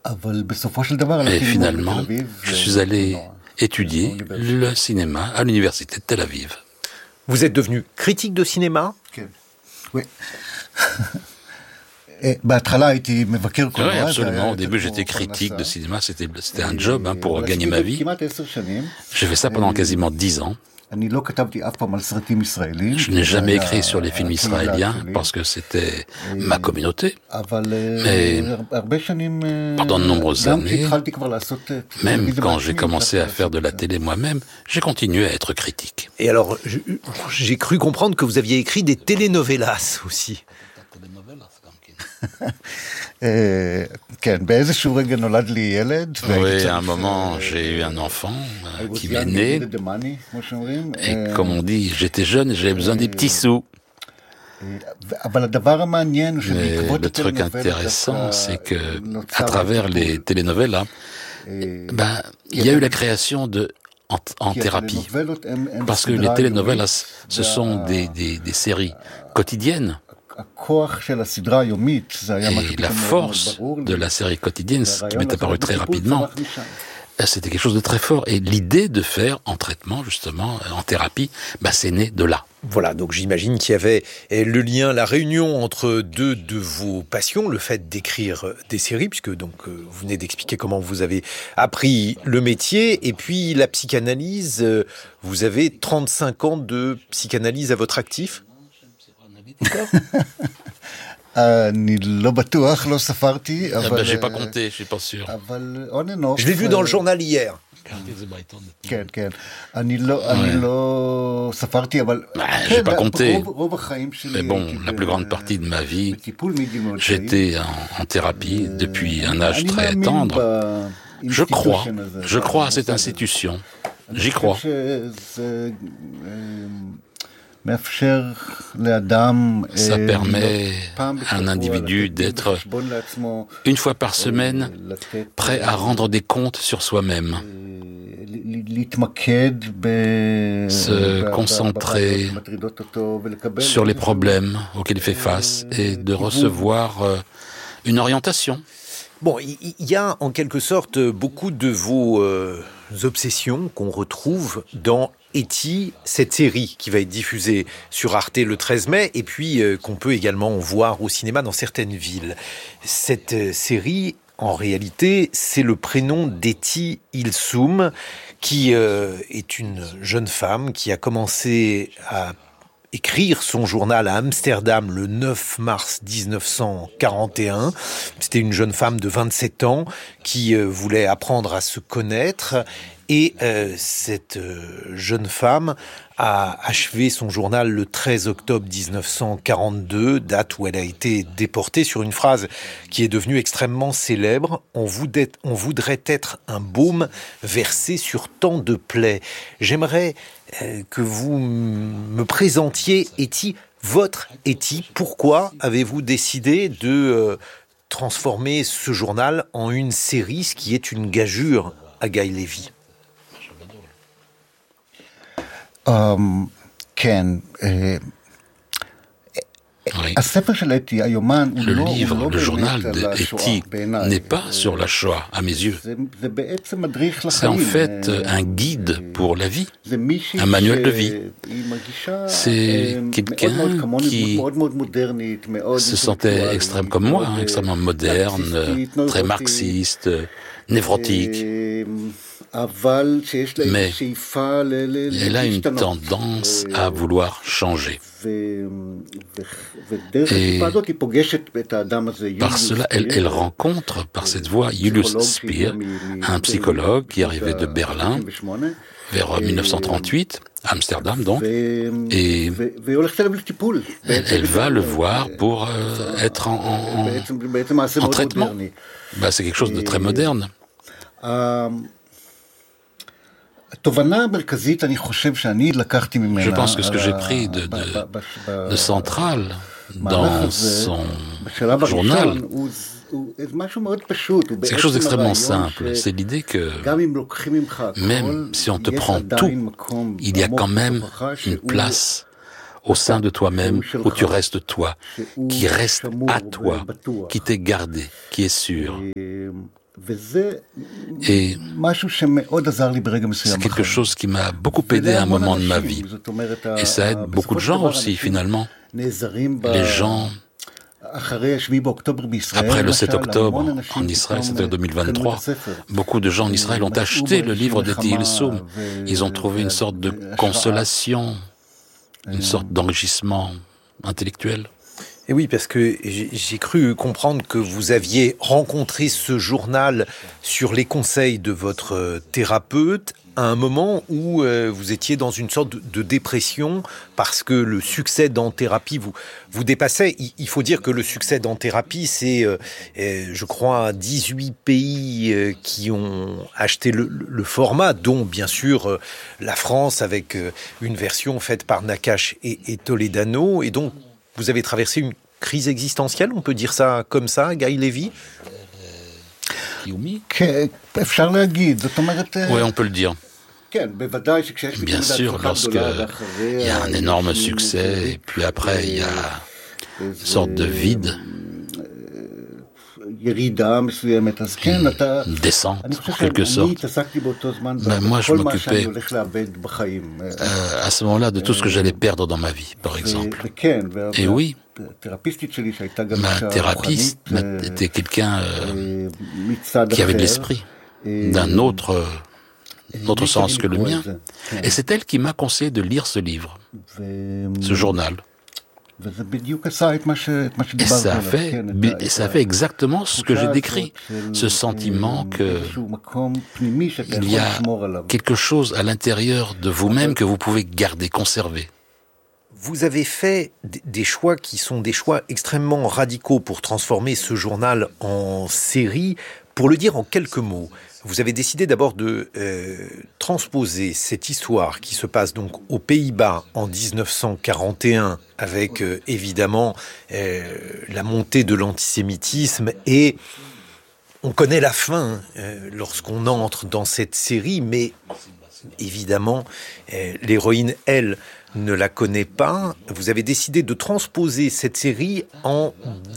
Et finalement, je suis allé étudier le cinéma à l'université de Tel Aviv. Vous êtes devenu critique de cinéma ? Oui. Oui, absolument. Au début, j'étais critique de cinéma. C'était un job pour gagner ma vie. J'ai fait ça pendant quasiment 10 ans. Je n'ai jamais écrit sur les films israéliens parce que c'était ma communauté. Mais pendant de nombreuses années, même quand j'ai commencé à faire de la télé moi-même, j'ai continué à être critique. Et alors, j'ai cru comprendre que vous aviez écrit des telenovelas aussi. Oui, à un moment, j'ai eu un enfant qui m'est né. Et comme on dit, j'étais jeune et j'avais besoin des petits sous. Mais le truc intéressant, c'est que à travers les telenovelas, il y a eu la création en thérapie. Parce que les telenovelas, ce sont des séries quotidiennes. Et la force de la série quotidienne, ce qui m'est apparu très rapidement, c'était quelque chose de très fort. Et l'idée de faire en traitement, justement, en thérapie, c'est né de là. Voilà, donc j'imagine qu'il y avait le lien, la réunion entre deux de vos passions, le fait d'écrire des séries, puisque donc vous venez d'expliquer comment vous avez appris le métier, et puis la psychanalyse. Vous avez 35 ans de psychanalyse à votre actif ? J'ai pas compté, je suis pas sûr. Je l'ai vu dans le journal hier. J'ai pas compté. Mais bon, la plus grande partie de ma vie, j'étais en thérapie depuis un âge très tendre. Je crois à cette institution. J'y crois. Ça permet à un individu d'être, une fois par semaine, prêt à rendre des comptes sur soi-même, se concentrer sur les problèmes auxquels il fait face et de recevoir une orientation. Bon, il y a en quelque sorte beaucoup de vos obsessions qu'on retrouve dans Etty, cette série qui va être diffusée sur Arte le 13 mai et puis qu'on peut également voir au cinéma dans certaines villes. Cette série, en réalité, c'est le prénom d'Etty Ilsoum, qui est une jeune femme qui a commencé à écrire son journal à Amsterdam le 9 mars 1941. C'était une jeune femme de 27 ans qui voulait apprendre à se connaître. Et cette jeune femme a achevé son journal le 13 octobre 1942, date où elle a été déportée, sur une phrase qui est devenue extrêmement célèbre. On voudrait être un baume versé sur tant de plaies. J'aimerais que vous me présentiez Etty, votre Etty. Pourquoi avez-vous décidé de transformer ce journal en une série, ce qui est une gageure à Guy Lévy? Oui. Le livre, le journal d'Etty n'est pas sur la Shoah, à mes yeux. C'est en fait un guide pour la vie, un manuel de vie. C'est quelqu'un qui se sentait comme moi, extrêmement moderne, très marxiste, névrotique. Mais elle a une tendance à vouloir changer. Et par cela, elle rencontre, par cette voie, Julius Speer, un psychologue qui arrivait de Berlin vers 1938, Amsterdam donc, et elle va le voir pour être en traitement. C'est quelque chose de très moderne. Je pense que ce que j'ai pris de central dans son journal, c'est quelque chose d'extrêmement simple. C'est l'idée que même si on te prend tout, il y a quand même une place au sein de toi-même où tu restes toi, qui reste à toi, qui t'est gardé, qui est sûr. Et c'est quelque chose qui m'a beaucoup aidé à un moment de ma vie. Et ça aide beaucoup de gens aussi, finalement. Les gens, après le 7 octobre en Israël, c'était 2023, beaucoup de gens en Israël ont acheté le livre d'Eti Ilsum. Ils ont trouvé une sorte de consolation, une sorte d'enrichissement intellectuel. Et oui, parce que j'ai cru comprendre que vous aviez rencontré ce journal sur les conseils de votre thérapeute à un moment où vous étiez dans une sorte de dépression parce que le succès dans thérapie vous dépassait. Il faut dire que le succès dans thérapie, c'est, je crois, 18 pays qui ont acheté le format, dont bien sûr la France avec une version faite par Nakache et Toledano. Et donc, vous avez traversé une crise existentielle, on peut dire ça comme ça, Guy Lévy ? Oui, on peut le dire. Bien sûr, lorsqu'il y a un énorme succès, et puis après il y a une sorte de vide, une descente, en quelque sorte. Ben, moi, je m'occupais à ce moment-là de tout ce que j'allais perdre dans ma vie, par exemple. Et oui, ma thérapeute était quelqu'un qui avait de l'esprit, d'un autre sens que le mien. Et c'est elle qui m'a conseillé de lire ce livre, ce journal. Et ça a fait exactement ce que j'ai décrit, ce sentiment qu'il y a quelque chose à l'intérieur de vous-même que vous pouvez garder, conserver. Vous avez fait des choix qui sont des choix extrêmement radicaux pour transformer ce journal en série. Pour le dire en quelques mots, vous avez décidé d'abord de transposer cette histoire qui se passe donc aux Pays-Bas en 1941 avec évidemment la montée de l'antisémitisme et on connaît la fin lorsqu'on entre dans cette série, mais évidemment l'héroïne, elle, ne la connaît pas. Vous avez décidé de transposer cette série en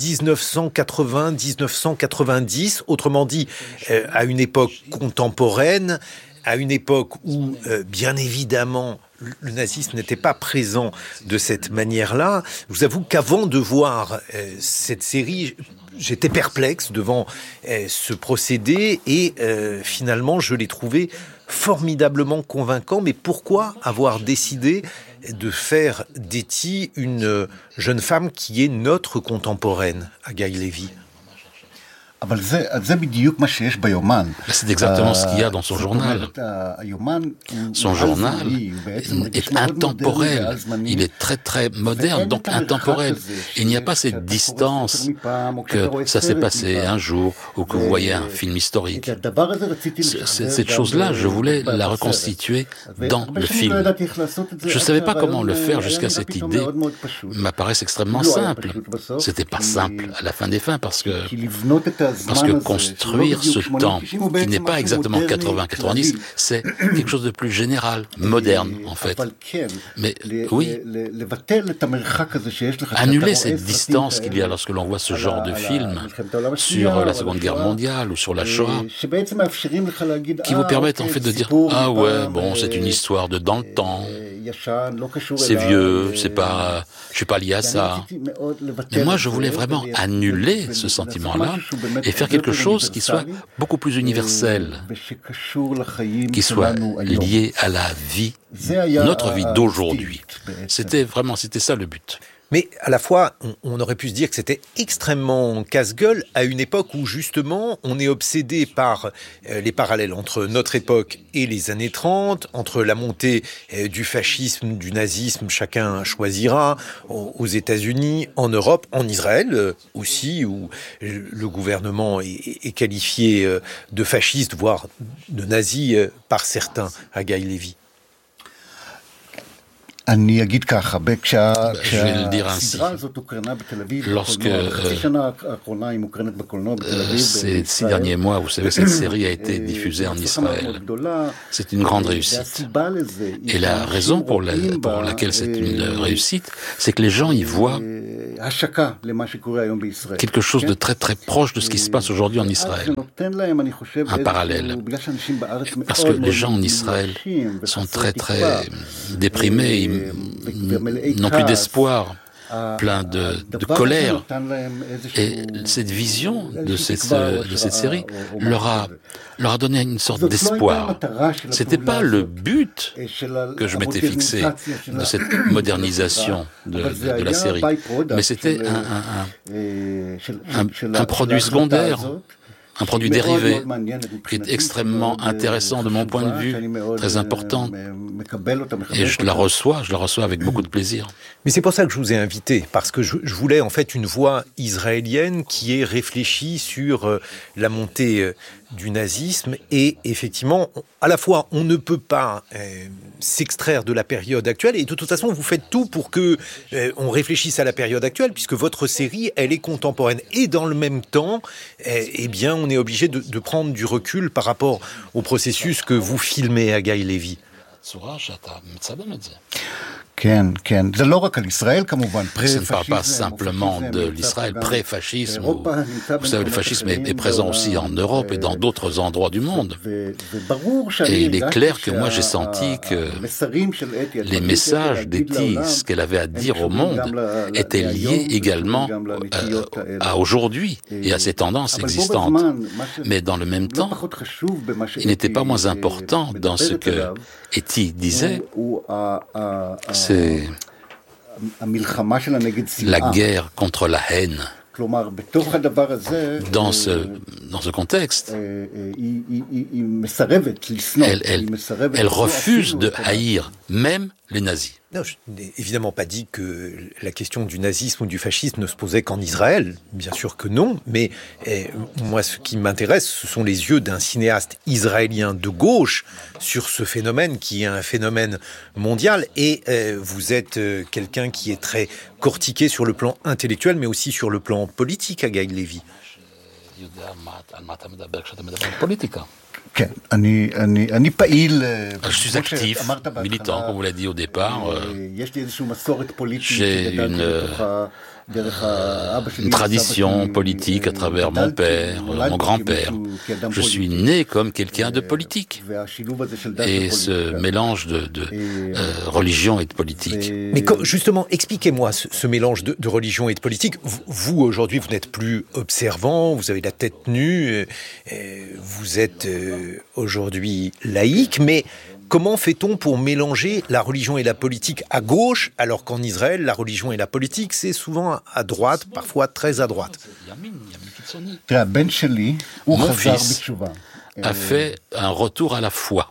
1980-1990, autrement dit, à une époque contemporaine, à une époque où, bien évidemment, le nazisme n'était pas présent de cette manière-là. Je vous avoue qu'avant de voir cette série, j'étais perplexe devant ce procédé et finalement, je l'ai trouvé formidablement convaincant. Mais pourquoi avoir décidé de faire d'Eti une jeune femme qui est notre contemporaine, à Guy Lévy? C'est exactement ce qu'il y a dans son journal. Son journal est intemporel. Il est très très moderne, donc intemporel. Il n'y a pas cette distance que ça s'est passé un jour ou que vous voyez un film historique. Cette chose-là, je voulais la reconstituer dans le film. Je ne savais pas comment le faire jusqu'à cette idée m'apparaisse extrêmement simple. C'était pas simple à la fin des fins parce que construire ce temps qui n'est pas exactement 80-90, c'est quelque chose de plus général, moderne en fait. Mais oui, annuler cette distance qu'il y a lorsque l'on voit ce genre de film sur la Seconde Guerre mondiale ou sur la Shoah, qui vous permettent en fait de dire « Ah ouais, bon, c'est une histoire de dans le temps, c'est vieux, je suis pas lié à ça. » Mais moi, je voulais vraiment annuler ce sentiment-là et faire quelque chose qui soit beaucoup plus universel, qui soit lié à la vie, notre vie d'aujourd'hui. C'était ça le but. Mais à la fois, on aurait pu se dire que c'était extrêmement casse-gueule à une époque où justement on est obsédé par les parallèles entre notre époque et les années 30, entre la montée du fascisme, du nazisme, chacun choisira, aux États-Unis, en Europe, en Israël aussi, où le gouvernement est qualifié de fasciste, voire de nazi par certains, à Guy Lévy. Je vais le dire ainsi. Lorsque ces 6 derniers mois, vous savez, cette série a été diffusée en Israël. C'est une grande réussite. Et la raison pour laquelle c'est une réussite, c'est que les gens y voient quelque chose de très très proche de ce qui se passe aujourd'hui en Israël. Un parallèle. Parce que les gens en Israël sont très très déprimés, ils n'ont plus d'espoir, plein de colère. Et cette vision de cette série leur a donné une sorte d'espoir. C'était pas le but que je m'étais fixé de cette modernisation de la série, mais c'était un produit secondaire, un produit dérivé qui est extrêmement intéressant de mon point de vue, très important. Et je la reçois avec beaucoup de plaisir. Mais c'est pour ça que je vous ai invité, parce que je voulais en fait une voix israélienne qui ait réfléchi sur la montée du nazisme, et effectivement, à la fois, on ne peut pas s'extraire de la période actuelle, et de toute façon, vous faites tout pour que on réfléchisse à la période actuelle, puisque votre série, elle est contemporaine, et dans le même temps, eh bien, on est obligé de prendre du recul par rapport au processus que vous filmez à Guy Levy. Ce ne parle pas simplement de l'Israël pré-fascisme. Vous savez, le fascisme est présent aussi en Europe et dans d'autres endroits du monde. Et il est clair que moi j'ai senti que les messages d'Etty, ce qu'elle avait à dire au monde, étaient liés également à aujourd'hui et à ces tendances existantes. Mais dans le même temps, il n'était pas moins important dans ce que Etty disait, c'est la guerre contre la haine. Dans ce contexte, elle refuse de haïr même les nazis. Non, je n'ai évidemment pas dit que la question du nazisme ou du fascisme ne se posait qu'en Israël. Bien sûr que non, mais moi, ce qui m'intéresse, ce sont les yeux d'un cinéaste israélien de gauche sur ce phénomène qui est un phénomène mondial. Et vous êtes quelqu'un qui est très cortiqué sur le plan intellectuel, mais aussi sur le plan politique, à Guy Levy. Je suis actif, militant, comme vous l'avez dit au départ. J'ai une tradition politique à travers mon père, mon grand-père. Je suis né comme quelqu'un de politique. Et ce mélange de religion et de politique. Mais justement, expliquez-moi ce mélange de religion et de politique. Vous, aujourd'hui, vous n'êtes plus observant, vous avez la tête nue, vous êtes aujourd'hui laïque, mais comment fait-on pour mélanger la religion et la politique à gauche, alors qu'en Israël, la religion et la politique, c'est souvent à droite, parfois très à droite? Mon fils a fait un retour à la foi.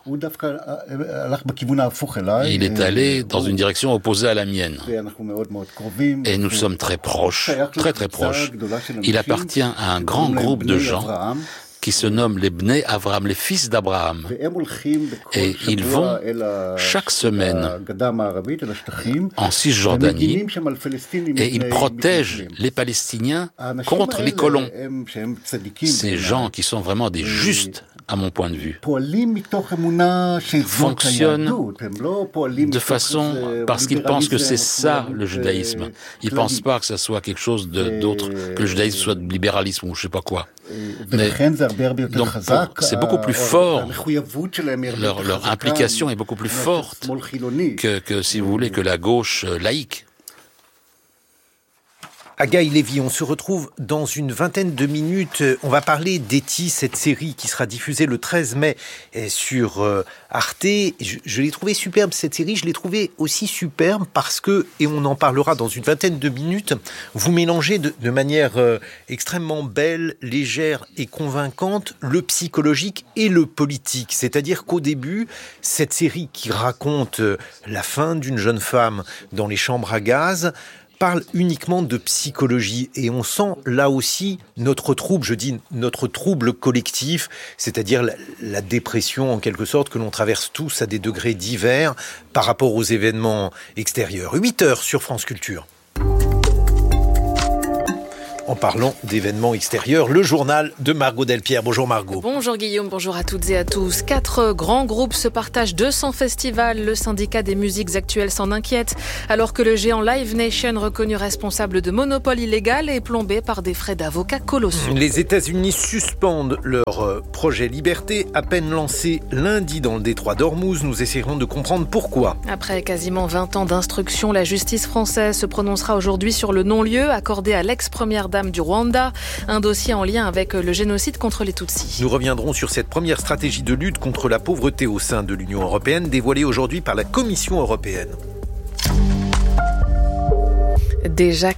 Il est allé dans une direction opposée à la mienne. Et nous sommes très proches, très très proches. Il appartient à un grand groupe de gens qui se nomment les Bnei Avraham, les fils d'Abraham. Et ils vont chaque semaine en Cisjordanie et ils protègent les Palestiniens contre les colons. Ces gens qui sont vraiment des justes, à mon point de vue, fonctionnent de façon parce qu'ils pensent que c'est ça le judaïsme. Ils ne pensent pas que ça soit quelque chose d'autre, que le judaïsme soit de libéralisme ou je ne sais pas quoi. Mais, donc, c'est beaucoup plus fort. Leur implication est beaucoup plus forte que, si vous voulez, que la gauche laïque. À Guy Levy, on se retrouve dans une vingtaine de minutes. On va parler d'Etty, cette série qui sera diffusée le 13 mai sur Arte. Je l'ai trouvée superbe, cette série. Je l'ai trouvée aussi superbe parce que, et on en parlera dans une vingtaine de minutes, vous mélangez de manière extrêmement belle, légère et convaincante le psychologique et le politique. C'est-à-dire qu'au début, cette série qui raconte la fin d'une jeune femme dans les chambres à gaz parle uniquement de psychologie et on sent là aussi notre trouble, je dis notre trouble collectif, c'est-à-dire la dépression en quelque sorte que l'on traverse tous à des degrés divers par rapport aux événements extérieurs. 8h sur France Culture. en parlant d'événements extérieurs. Le journal de Margot Delpierre. Bonjour Margot. Bonjour Guillaume, bonjour à toutes et à tous. 4 grands groupes se partagent 200 festivals. Le syndicat des musiques actuelles s'en inquiète, alors que le géant Live Nation, reconnu responsable de monopole illégal, est plombé par des frais d'avocats colossaux. Les États-Unis suspendent leur projet Liberté, à peine lancé lundi dans le détroit d'Ormuz. Nous essaierons de comprendre pourquoi. Après quasiment 20 ans d'instruction, la justice française se prononcera aujourd'hui sur le non-lieu accordé à l'ex-première dame du Rwanda, un dossier en lien avec le génocide contre les Tutsis. Nous reviendrons sur cette première stratégie de lutte contre la pauvreté au sein de l'Union européenne, dévoilée aujourd'hui par la Commission européenne. Déjà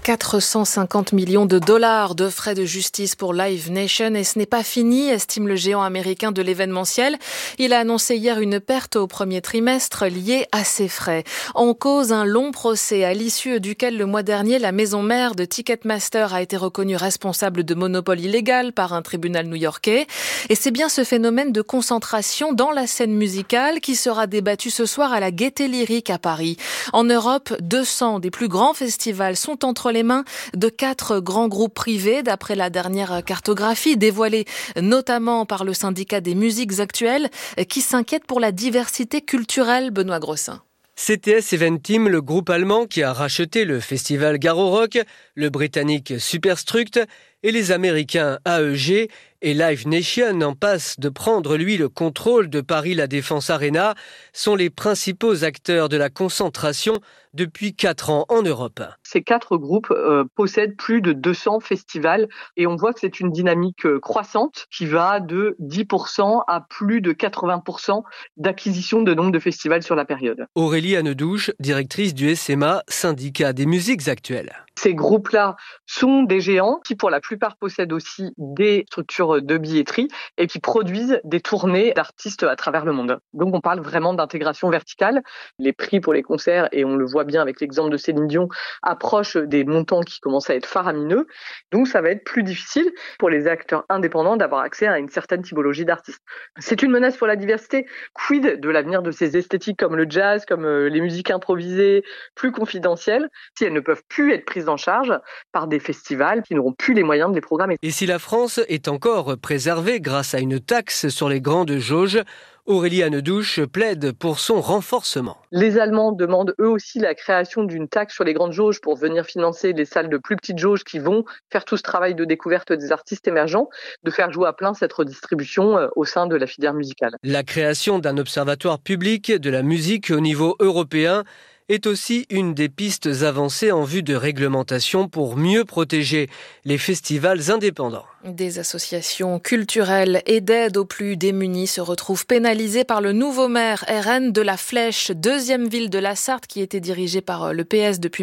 450 millions de dollars de frais de justice pour Live Nation, et ce n'est pas fini, estime le géant américain de l'événementiel. Il a annoncé hier une perte au premier trimestre liée à ces frais. En cause, un long procès à l'issue duquel le mois dernier, la maison mère de Ticketmaster a été reconnue responsable de monopole illégal par un tribunal new-yorkais. Et c'est bien ce phénomène de concentration dans la scène musicale qui sera débattu ce soir à la Gaîté Lyrique à Paris. En Europe, 200 des plus grands festivals sont entre les mains de 4 grands groupes privés, d'après la dernière cartographie dévoilée notamment par le syndicat des musiques actuelles, qui s'inquiète pour la diversité culturelle. Benoît Grossin. CTS Eventim, le groupe allemand qui a racheté le festival Garo Rock, le britannique Superstruct et les américains AEG et Live Nation, en passe de prendre, lui, le contrôle de Paris La Défense Arena, sont les principaux acteurs de la concentration depuis 4 ans en Europe. Ces 4 groupes possèdent plus de 200 festivals et on voit que c'est une dynamique croissante qui va de 10% à plus de 80% d'acquisition de nombre de festivals sur la période. Aurélie Hannedouche, directrice du SMA, syndicat des musiques actuelles. Ces groupes-là sont des géants qui, pour la plupart, possèdent aussi des structures de billetterie et qui produisent des tournées d'artistes à travers le monde. Donc, on parle vraiment d'intégration verticale. Les prix pour les concerts, et on le voit bien avec l'exemple de Céline Dion, approchent des montants qui commencent à être faramineux. Donc, ça va être plus difficile pour les acteurs indépendants d'avoir accès à une certaine typologie d'artistes. C'est une menace pour la diversité. Quid de l'avenir de ces esthétiques comme le jazz, comme les musiques improvisées, plus confidentielles, si elles ne peuvent plus être prises en charge par des festivals qui n'auront plus les moyens de les programmer. Et si la France est encore préservée grâce à une taxe sur les grandes jauges, Aurélie Hannedouche plaide pour son renforcement. Les Allemands demandent eux aussi la création d'une taxe sur les grandes jauges pour venir financer les salles de plus petites jauges qui vont faire tout ce travail de découverte des artistes émergents, de faire jouer à plein cette redistribution au sein de la filière musicale. La création d'un observatoire public de la musique au niveau européen est aussi une des pistes avancées en vue de réglementation pour mieux protéger les festivals indépendants. Des associations culturelles et d'aide aux plus démunis se retrouvent pénalisées par le nouveau maire RN de La Flèche, deuxième ville de la Sarthe qui était dirigée par le PS depuis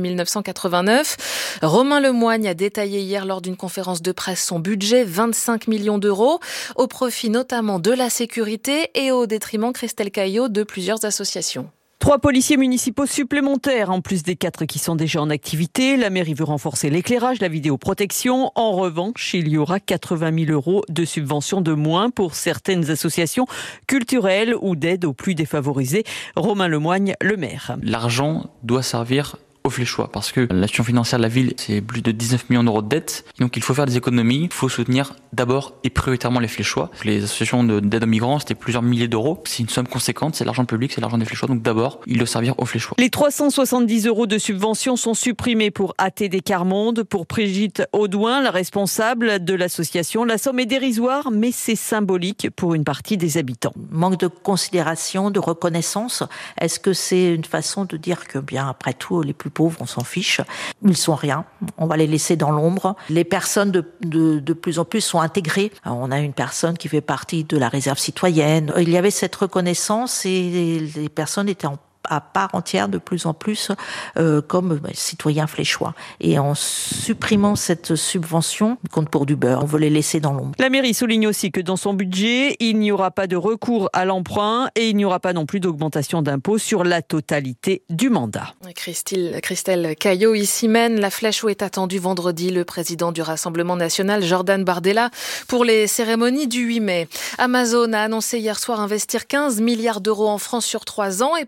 1989. Romain Lemoigne a détaillé hier lors d'une conférence de presse son budget, 25 millions d'euros, au profit notamment de la sécurité et au détriment, Christelle Caillot, de plusieurs associations. 3 policiers municipaux supplémentaires, en plus des 4 qui sont déjà en activité. La mairie veut renforcer l'éclairage, la vidéoprotection. En revanche, il y aura 80 000 euros de subventions de moins pour certaines associations culturelles ou d'aide aux plus défavorisés. Romain Lemoigne, le maire. L'argent doit servir aux Fléchois, parce que la situation financière de la ville, c'est plus de 19 millions d'euros de dettes. Donc il faut faire des économies, il faut soutenir d'abord et prioritairement les Fléchois. Les associations d'aide aux migrants, c'était plusieurs milliers d'euros. C'est une somme conséquente, c'est l'argent public, c'est l'argent des Fléchois. Donc d'abord, il doit servir aux Fléchois. Les 370 euros de subvention sont supprimés pour ATD Carmonde. Pour Brigitte Audouin, la responsable de l'association, la somme est dérisoire, mais c'est symbolique pour une partie des habitants. Manque de considération, de reconnaissance. Est-ce que c'est une façon de dire que, bien, après tout, les plus pauvres, on s'en fiche. Ils sont rien. On va les laisser dans l'ombre. Les personnes de plus en plus sont intégrées. Alors, on a une personne qui fait partie de la réserve citoyenne. Il y avait cette reconnaissance et les personnes étaient à part entière de plus en plus comme citoyens fléchois. Et en supprimant cette subvention, on compte pour du beurre. On veut les laisser dans l'ombre. La mairie souligne aussi que dans son budget, il n'y aura pas de recours à l'emprunt et il n'y aura pas non plus d'augmentation d'impôts sur la totalité du mandat. Christelle Caillot ici mène. La Flèche où est attendu vendredi le président du Rassemblement national, Jordan Bardella, pour les cérémonies du 8 mai. Amazon a annoncé hier soir investir 15 milliards d'euros en France sur 3 ans et promet de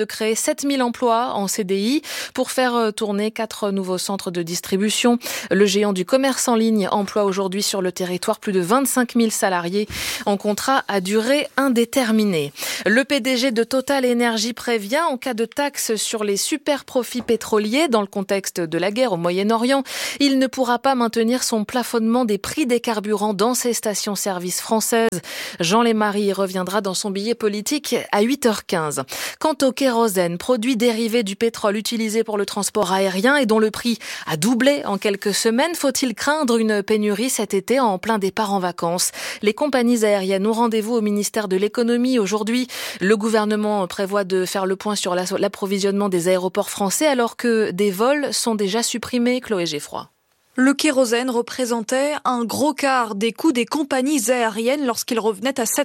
de créer 7000 emplois en CDI pour faire tourner 4 nouveaux centres de distribution. Le géant du commerce en ligne emploie aujourd'hui sur le territoire plus de 25 000 salariés en contrat à durée indéterminée. Le PDG de Total Energy prévient en cas de taxe sur les super profits pétroliers dans le contexte de la guerre au Moyen-Orient. Il ne pourra pas maintenir son plafonnement des prix des carburants dans ses stations-service françaises. Jean Lémarie reviendra dans son billet politique à 8h15. Quant au kérosène, produit dérivé du pétrole utilisé pour le transport aérien et dont le prix a doublé en quelques semaines, faut-il craindre une pénurie cet été en plein départ en vacances? Les compagnies aériennes ont rendez-vous au ministère de l'économie aujourd'hui. Le gouvernement prévoit de faire le point sur l'approvisionnement des aéroports français alors que des vols sont déjà supprimés. Chloé Geffroy. Le kérosène représentait un gros quart des coûts des compagnies aériennes lorsqu'il revenait à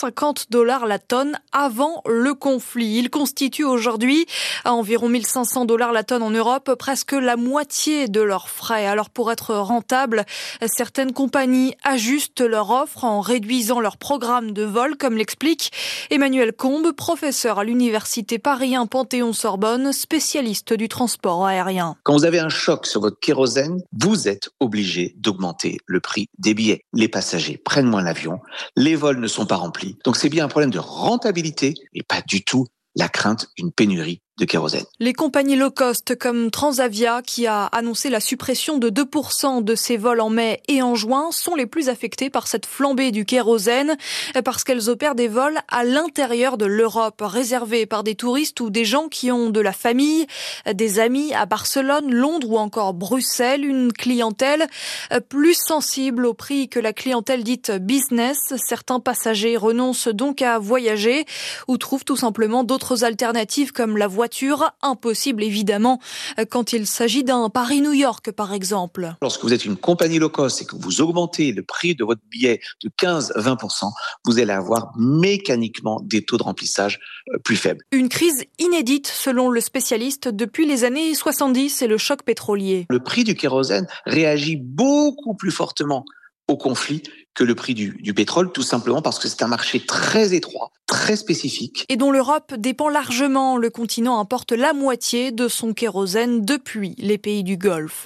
$750 la tonne avant le conflit. Il constitue aujourd'hui à environ $1 500 la tonne en Europe, presque la moitié de leurs frais. Alors pour être rentable, certaines compagnies ajustent leur offre en réduisant leur programme de vol, comme l'explique Emmanuel Combe, professeur à l'université Paris 1 Panthéon-Sorbonne, spécialiste du transport aérien. Quand vous avez un choc sur votre kérosène, vous êtes obligé d'augmenter le prix des billets. Les passagers prennent moins l'avion, les vols ne sont pas remplis. Donc c'est bien un problème de rentabilité et pas du tout la crainte d'une pénurie de kérosène. Les compagnies low cost comme Transavia, qui a annoncé la suppression de 2% de ses vols en mai et en juin, sont les plus affectées par cette flambée du kérosène parce qu'elles opèrent des vols à l'intérieur de l'Europe, réservés par des touristes ou des gens qui ont de la famille, des amis à Barcelone, Londres ou encore Bruxelles, une clientèle plus sensible au prix que la clientèle dite business. Certains passagers renoncent donc à voyager ou trouvent tout simplement d'autres alternatives comme la voiture. Impossible évidemment quand il s'agit d'un Paris-New York par exemple. Lorsque vous êtes une compagnie low cost et que vous augmentez le prix de votre billet de 15-20%, vous allez avoir mécaniquement des taux de remplissage plus faibles. Une crise inédite selon le spécialiste depuis les années 70 et le choc pétrolier. Le prix du kérosène réagit beaucoup plus fortement au conflit que le prix du pétrole, tout simplement parce que c'est un marché très étroit, très spécifique. Et dont l'Europe dépend largement. Le continent importe la moitié de son kérosène depuis les pays du Golfe.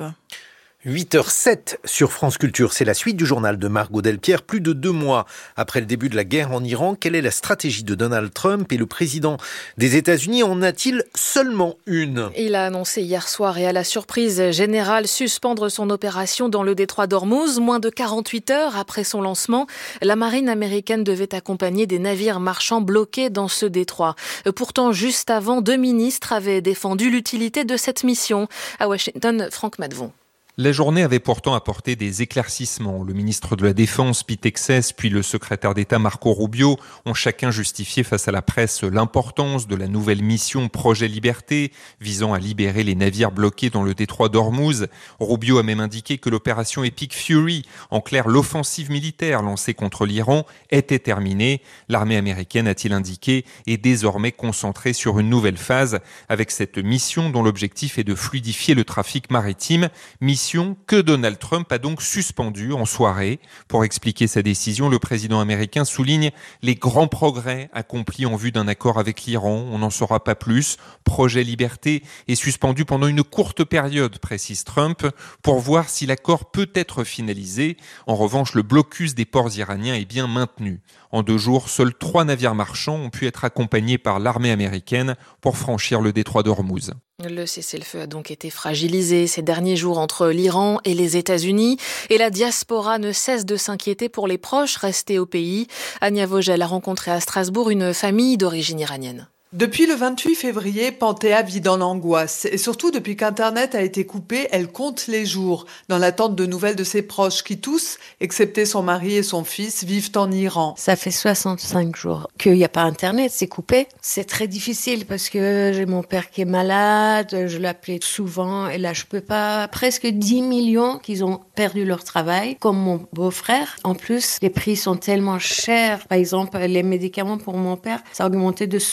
8h07 sur France Culture, c'est la suite du journal de Margot Delpierre. Plus de 2 mois après le début de la guerre en Iran, quelle est la stratégie de Donald Trump et le président des États-Unis en a-t-il seulement une? Il a annoncé hier soir et à la surprise générale suspendre son opération dans le détroit d'Ormuz. Moins de 48 heures après son lancement, la marine américaine devait accompagner des navires marchands bloqués dans ce détroit. Pourtant, juste avant, 2 ministres avaient défendu l'utilité de cette mission. À Washington, Franck Madvon. La journée avait pourtant apporté des éclaircissements. Le ministre de la Défense, Pete Hegseth, puis le secrétaire d'État Marco Rubio ont chacun justifié face à la presse l'importance de la nouvelle mission Projet Liberté, visant à libérer les navires bloqués dans le détroit d'Ormuz. Rubio a même indiqué que l'opération Epic Fury, en clair l'offensive militaire lancée contre l'Iran, était terminée. L'armée américaine, a-t-il indiqué, est désormais concentrée sur une nouvelle phase, avec cette mission dont l'objectif est de fluidifier le trafic maritime. Mission que Donald Trump a donc suspendue en soirée. Pour expliquer sa décision, le président américain souligne les grands progrès accomplis en vue d'un accord avec l'Iran. On n'en saura pas plus. Projet Liberté est suspendu pendant une courte période, précise Trump, pour voir si l'accord peut être finalisé. En revanche, le blocus des ports iraniens est bien maintenu. En 2 jours, seuls 3 navires marchands ont pu être accompagnés par l'armée américaine pour franchir le détroit d'Ormuz. Le cessez-le-feu a donc été fragilisé ces derniers jours entre l'Iran et les États-Unis et la diaspora ne cesse de s'inquiéter pour les proches restés au pays. Ania Vogel a rencontré à Strasbourg une famille d'origine iranienne. Depuis le 28 février, Panthéa vit dans l'angoisse. Et surtout, depuis qu'Internet a été coupé, elle compte les jours, dans l'attente de nouvelles de ses proches qui tous, excepté son mari et son fils, vivent en Iran. Ça fait 65 jours qu'il n'y a pas Internet, c'est coupé. C'est très difficile parce que j'ai mon père qui est malade, je l'appelais souvent et là je peux pas. Presque 10 millions qui ont perdu leur travail, comme mon beau-frère. En plus, les prix sont tellement chers. Par exemple, les médicaments pour mon père, ça a augmenté de 60%.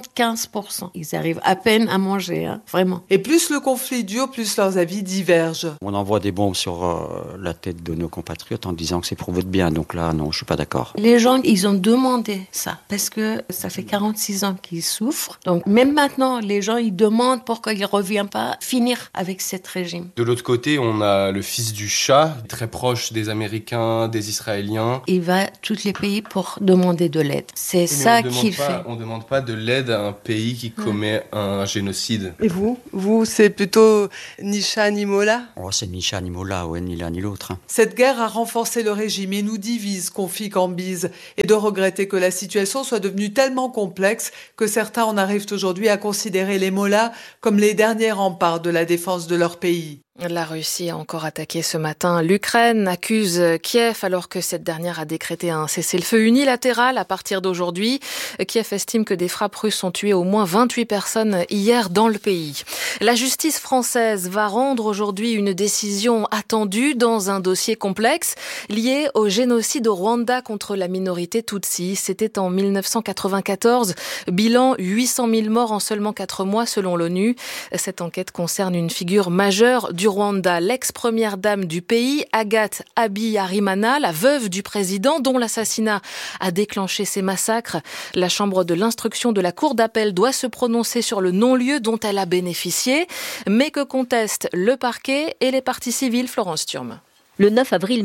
75%. Ils arrivent à peine à manger, vraiment. Et plus le conflit dure, plus leurs avis divergent. On envoie des bombes sur la tête de nos compatriotes en disant que c'est pour votre bien. Donc là, non, je suis pas d'accord. Les gens, ils ont demandé ça parce que ça fait 46 ans qu'ils souffrent. Donc même maintenant, les gens, ils demandent pourquoi il ne revient pas finir avec cet régime. De l'autre côté, on a le fils du Shah, très proche des Américains, des Israéliens. Il va à tous les pays pour demander de l'aide. C'est ça qu'il fait. On ne demande pas de l'aide à un pays qui commet un génocide. Et vous, c'est plutôt ni Shah ni Mollah ? Oh, c'est ni Shah ni Mollah, ouais, ni l'un ni l'autre. Cette guerre a renforcé le régime et nous divise, confie Cambyse, et de regretter que la situation soit devenue tellement complexe que certains en arrivent aujourd'hui à considérer les mollahs comme les derniers remparts de la défense de leur pays. La Russie a encore attaqué ce matin l'Ukraine, accuse Kiev alors que cette dernière a décrété un cessez-le-feu unilatéral à partir d'aujourd'hui. Kiev estime que des frappes russes ont tué au moins 28 personnes hier dans le pays. La justice française va rendre aujourd'hui une décision attendue dans un dossier complexe lié au génocide au Rwanda contre la minorité Tutsi. C'était en 1994. Bilan 800 000 morts en seulement 4 mois selon l'ONU. Cette enquête concerne une figure majeure du Rwanda, l'ex-première dame du pays, Agathe Habyarimana, la veuve du président dont l'assassinat a déclenché ces massacres. La chambre de l'instruction de la cour d'appel doit se prononcer sur le non-lieu dont elle a bénéficié, mais que contestent le parquet et les parties civiles. Florence Thurme. Le 9 avril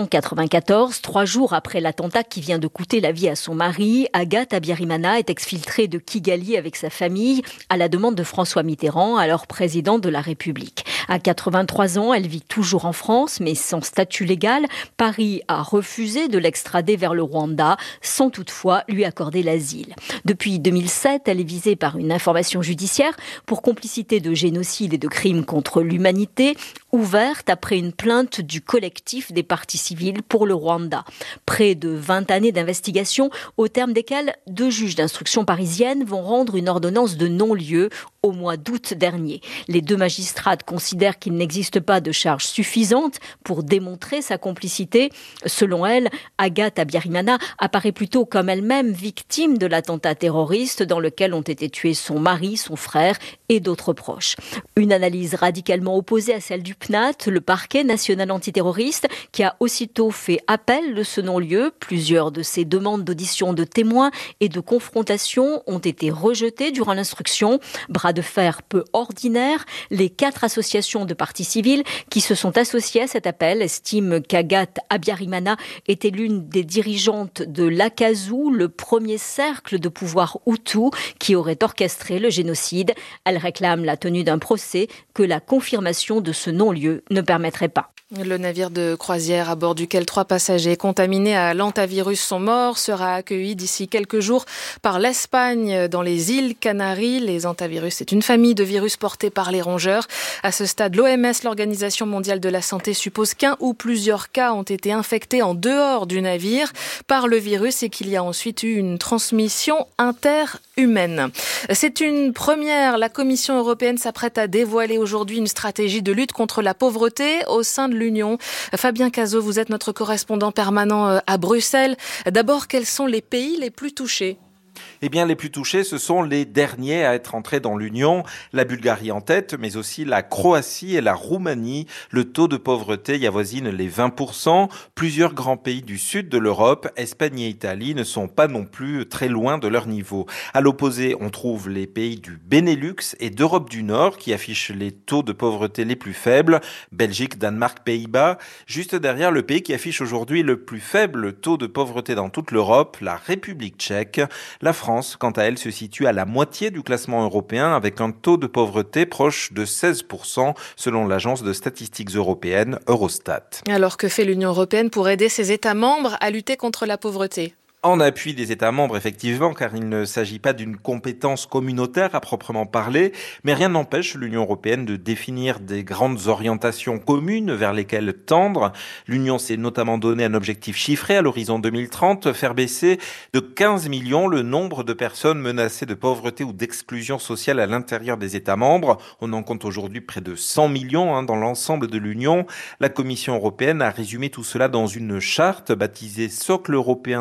1994, 3 jours après l'attentat qui vient de coûter la vie à son mari, Agathe Habyarimana est exfiltrée de Kigali avec sa famille à la demande de François Mitterrand, alors président de la République. À 83 ans, elle vit toujours en France, mais sans statut légal. Paris a refusé de l'extrader vers le Rwanda, sans toutefois lui accorder l'asile. Depuis 2007, elle est visée par une information judiciaire pour complicité de génocide et de crimes contre l'humanité, ouverte après une plainte du collectif des parties civiles pour le Rwanda. Près de 20 années d'investigation, au terme desquelles 2 juges d'instruction parisiennes vont rendre une ordonnance de non-lieu au mois d'août dernier. Les 2 magistrates considèrent qu'il n'existe pas de charge suffisante pour démontrer sa complicité. Selon elle, Agathe Habyarimana apparaît plutôt comme elle-même victime de l'attentat terroriste dans lequel ont été tués son mari, son frère et d'autres proches. Une analyse radicalement opposée à celle du PNAT, le parquet national antiterroriste, qui a aussitôt fait appel de ce non-lieu. Plusieurs de ses demandes d'audition de témoins et de confrontation ont été rejetées durant l'instruction. Bras de fer peu ordinaire, les 4 associations de parties civiles qui se sont associées à cet appel estiment qu'Agathe Habyarimana était l'une des dirigeantes de l'Akazu, le premier cercle de pouvoir hutu qui aurait orchestré le génocide. Elle réclame la tenue d'un procès que la confirmation de ce non-lieu ne permettrait pas. Le navire de croisière à bord duquel 3 passagers contaminés à l'hantavirus sont morts sera accueilli d'ici quelques jours par l'Espagne dans les îles Canaries. Les hantavirus, c'est une famille de virus portés par les rongeurs. À ce stade, l'OMS, l'Organisation mondiale de la santé, suppose qu'un ou plusieurs cas ont été infectés en dehors du navire par le virus et qu'il y a ensuite eu une transmission interhumaine. C'est une première. La Commission européenne s'apprête à dévoiler aujourd'hui une stratégie de lutte contre la pauvreté au sein de l'Union. Fabien Cazot, vous êtes notre correspondant permanent à Bruxelles. D'abord, quels sont les pays les plus touchés ? Eh bien, les plus touchés, ce sont les derniers à être entrés dans l'Union. La Bulgarie en tête, mais aussi la Croatie et la Roumanie. Le taux de pauvreté y avoisine les 20%. Plusieurs grands pays du sud de l'Europe, Espagne et Italie, ne sont pas non plus très loin de leur niveau. À l'opposé, on trouve les pays du Benelux et d'Europe du Nord qui affichent les taux de pauvreté les plus faibles. Belgique, Danemark, Pays-Bas. Juste derrière, le pays qui affiche aujourd'hui le plus faible taux de pauvreté dans toute l'Europe, la République tchèque. La France, quant à elle, se situe à la moitié du classement européen avec un taux de pauvreté proche de 16% selon l'agence de statistiques européenne Eurostat. Alors que fait l'Union européenne pour aider ses États membres à lutter contre la pauvreté ? En appui des États membres, effectivement, car il ne s'agit pas d'une compétence communautaire à proprement parler, mais rien n'empêche l'Union européenne de définir des grandes orientations communes vers lesquelles tendre. L'Union s'est notamment donné un objectif chiffré à l'horizon 2030, faire baisser de 15 millions le nombre de personnes menacées de pauvreté ou d'exclusion sociale à l'intérieur des États membres. On en compte aujourd'hui près de 100 millions dans l'ensemble de l'Union. La Commission européenne a résumé tout cela dans une charte baptisée Socle européen des droits sociaux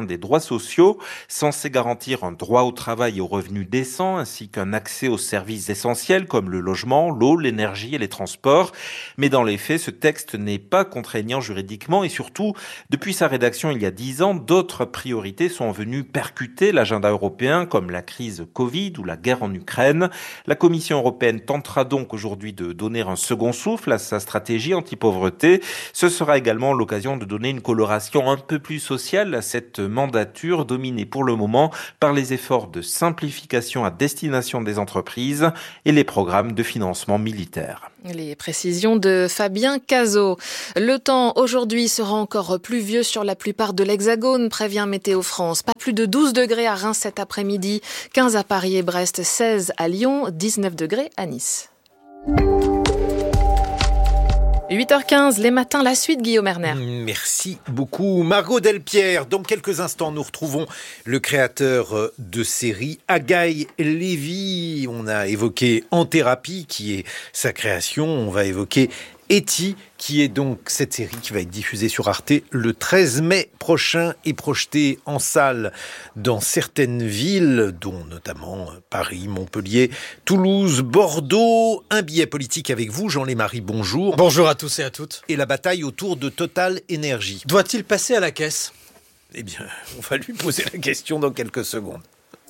sociaux censés garantir un droit au travail et aux revenus décents, ainsi qu'un accès aux services essentiels comme le logement, l'eau, l'énergie et les transports. Mais dans les faits, ce texte n'est pas contraignant juridiquement et surtout, depuis sa rédaction il y a 10 ans, d'autres priorités sont venues percuter l'agenda européen comme la crise Covid ou la guerre en Ukraine. La Commission européenne tentera donc aujourd'hui de donner un second souffle à sa stratégie anti-pauvreté. Ce sera également l'occasion de donner une coloration un peu plus sociale à cette mandature dominée pour le moment par les efforts de simplification à destination des entreprises et les programmes de financement militaire. Les précisions de Fabien Cazot. Le temps aujourd'hui sera encore pluvieux sur la plupart de l'Hexagone, prévient Météo France. Pas plus de 12 degrés à Reims cet après-midi, 15 à Paris et Brest, 16 à Lyon, 19 degrés à Nice. 8h15, les matins, la suite, Guillaume Erner. Merci beaucoup, Margot Delpierre. Dans quelques instants, nous retrouvons le créateur de série, Agaï Lévy. On a évoqué En thérapie, qui est sa création. On va évoquer E.T., qui est donc cette série qui va être diffusée sur Arte le 13 mai prochain et projetée en salle dans certaines villes, dont notamment Paris, Montpellier, Toulouse, Bordeaux. Un billet politique avec vous, Jean-Lémarie, bonjour. Bonjour à tous et à toutes. Et la bataille autour de Total Énergie. Doit-il passer à la caisse ? Eh bien, on va lui poser la question dans quelques secondes.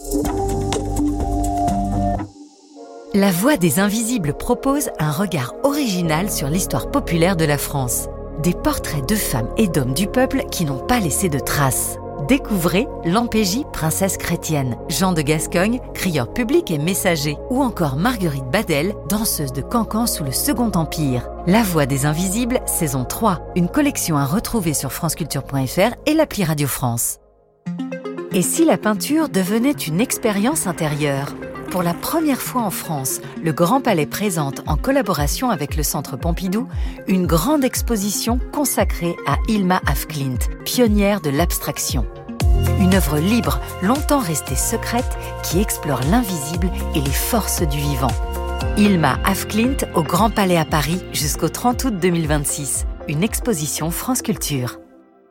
La Voix des Invisibles propose un regard original sur l'histoire populaire de la France. Des portraits de femmes et d'hommes du peuple qui n'ont pas laissé de traces. Découvrez Lampégie, princesse chrétienne, Jean de Gascogne, crieur public et messager, ou encore Marguerite Badel, danseuse de cancan sous le Second Empire. La Voix des Invisibles, saison 3, une collection à retrouver sur franceculture.fr et l'appli Radio France. Et si la peinture devenait une expérience intérieure ? Pour la première fois en France, le Grand Palais présente, en collaboration avec le Centre Pompidou, une grande exposition consacrée à Hilma af Klint, pionnière de l'abstraction. Une œuvre libre, longtemps restée secrète, qui explore l'invisible et les forces du vivant. Hilma af Klint au Grand Palais à Paris jusqu'au 30 août 2026. Une exposition France Culture.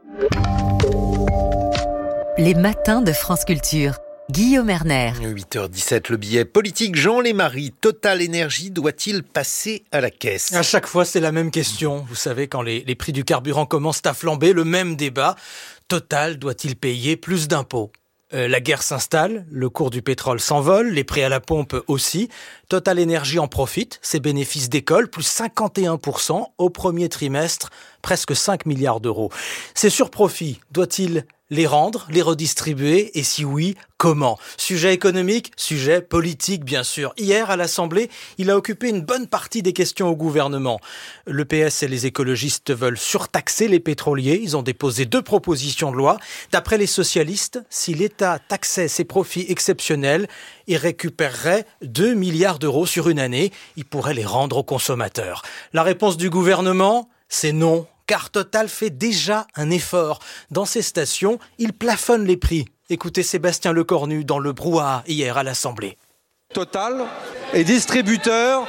Les matins de France Culture. Guillaume Erner. 8h17, le billet politique. Jean-Lémarie, Total Énergie doit-il passer à la caisse ? À chaque fois, c'est la même question. Vous savez, quand les prix du carburant commencent à flamber, le même débat. Total doit-il payer plus d'impôts ? La guerre s'installe, le cours du pétrole s'envole, les prix à la pompe aussi. Total Énergie en profite, ses bénéfices décollent, plus 51% au premier trimestre, presque 5 milliards d'euros. Ces surprofits, doit-il les rendre, les redistribuer, et si oui, comment ? Sujet économique, sujet politique bien sûr. Hier à l'Assemblée, il a occupé une bonne partie des questions au gouvernement. Le PS et les écologistes veulent surtaxer les pétroliers. Ils ont déposé 2 propositions de loi. D'après les socialistes, si l'État taxait ses profits exceptionnels, il récupérerait 2 milliards d'euros sur une année. Il pourrait les rendre aux consommateurs. La réponse du gouvernement, c'est non. Car Total fait déjà un effort. Dans ses stations, il plafonne les prix. Écoutez Sébastien Lecornu dans le brouhaha hier à l'Assemblée. Total est distributeur.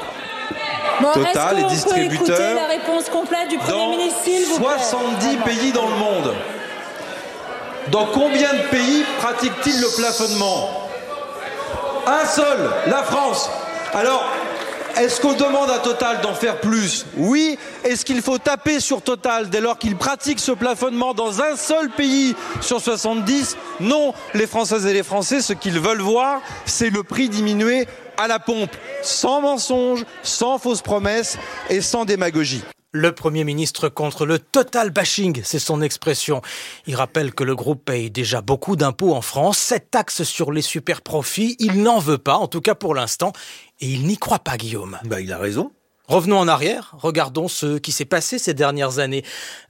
Total est distributeur la réponse complète du Premier ministre, s'il vous plaît. 70 pays dans le monde. Dans combien de pays pratique-t-il le plafonnement ? Un seul, la France. Alors, est-ce qu'on demande à Total d'en faire plus ? Oui. Est-ce qu'il faut taper sur Total dès lors qu'il pratique ce plafonnement dans un seul pays sur 70 ? Non. Les Françaises et les Français, ce qu'ils veulent voir, c'est le prix diminuer à la pompe, sans mensonge, sans fausses promesses et sans démagogie. Le Premier ministre contre le total bashing, c'est son expression. Il rappelle que le groupe paye déjà beaucoup d'impôts en France. Cette taxe sur les super profits, il n'en veut pas, en tout cas pour l'instant. Et il n'y croit pas, Guillaume. Il a raison. Revenons en arrière, regardons ce qui s'est passé ces dernières années.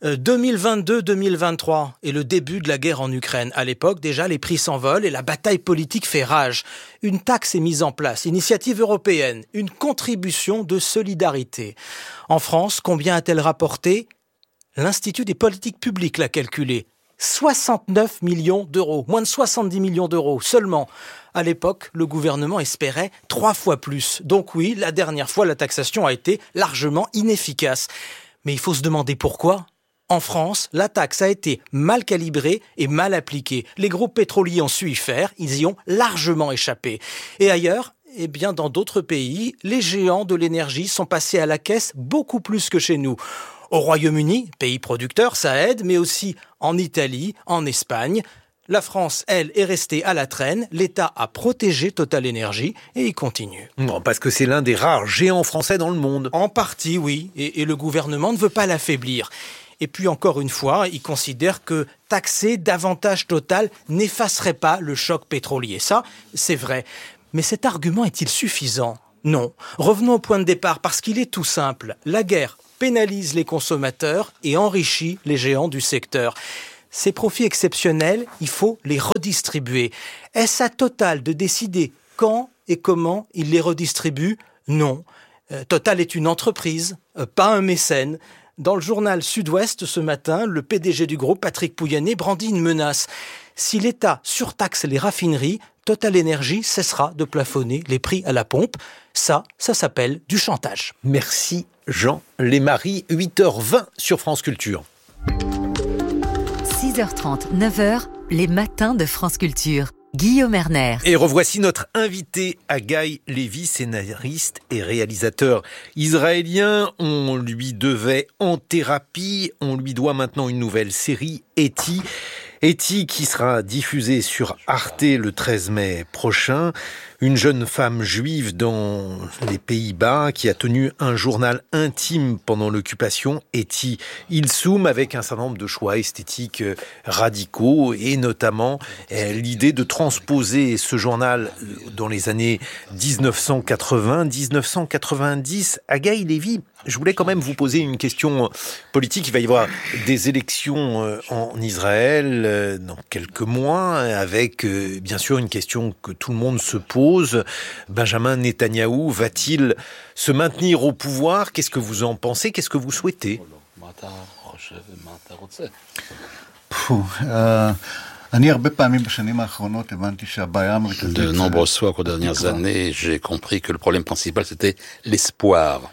2022-2023 et le début de la guerre en Ukraine. À l'époque, déjà, les prix s'envolent et la bataille politique fait rage. Une taxe est mise en place, initiative européenne, une contribution de solidarité. En France, combien a-t-elle rapporté ? L'Institut des politiques publiques l'a calculé. 69 millions d'euros, moins de 70 millions d'euros seulement. À l'époque, le gouvernement espérait 3 fois plus. Donc oui, la dernière fois, la taxation a été largement inefficace. Mais il faut se demander pourquoi. En France, la taxe a été mal calibrée et mal appliquée. Les groupes pétroliers ont su y faire, ils y ont largement échappé. Et ailleurs, dans d'autres pays, les géants de l'énergie sont passés à la caisse beaucoup plus que chez nous. Au Royaume-Uni, pays producteur, ça aide, mais aussi en Italie, en Espagne. La France, elle, est restée à la traîne. L'État a protégé Total Energy et il continue. Non, parce que c'est l'un des rares géants français dans le monde. En partie, oui. Et le gouvernement ne veut pas l'affaiblir. Et puis, encore une fois, il considère que taxer davantage Total n'effacerait pas le choc pétrolier. Ça, c'est vrai. Mais cet argument est-il suffisant ? Non. Revenons au point de départ, parce qu'il est tout simple. La guerre pénalise les consommateurs et enrichit les géants du secteur. Ces profits exceptionnels, il faut les redistribuer. Est-ce à Total de décider quand et comment il les redistribue ? Non. Total est une entreprise, pas un mécène. Dans le journal Sud-Ouest ce matin, le PDG du groupe, Patrick Pouyanné, brandit une menace. Si l'État surtaxe les raffineries, Total Energy cessera de plafonner les prix à la pompe. Ça s'appelle du chantage. Merci Jean Lémarie, 8h20 sur France Culture. 6h30, 9h, les matins de France Culture. Guillaume Erner. Et revoici notre invité, Haggai Lévi, scénariste et réalisateur israélien. On lui devait En thérapie, on lui doit maintenant une nouvelle série, Eti. Eti qui sera diffusée sur Arte le 13 mai prochain. Une jeune femme juive dans les Pays-Bas qui a tenu un journal intime pendant l'occupation, Eti Ilsoum, avec un certain nombre de choix esthétiques radicaux et notamment l'idée de transposer ce journal dans les années 1980-1990. Haggai Lévi, je voulais quand même vous poser une question politique. Il va y avoir des élections en Israël dans quelques mois, avec bien sûr une question que tout le monde se pose. Benjamin Netanyahou va-t-il se maintenir au pouvoir ? Qu'est-ce que vous en pensez ? Qu'est-ce que vous souhaitez ? De nombreuses fois aux dernières années, j'ai compris que le problème principal, c'était l'espoir.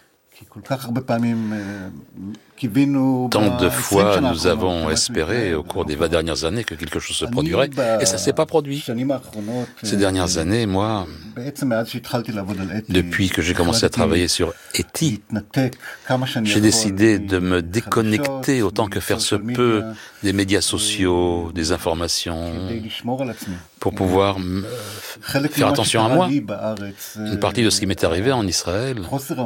Tant de fois, nous avons espéré au cours des 20 dernières années que quelque chose se produirait, et ça ne s'est pas produit. Ces dernières années, moi, depuis que j'ai commencé à travailler sur Eti, j'ai décidé de me déconnecter autant que faire se peut des médias sociaux, des informations, pour pouvoir faire attention à moi. Une partie de ce qui m'est arrivé en Israël,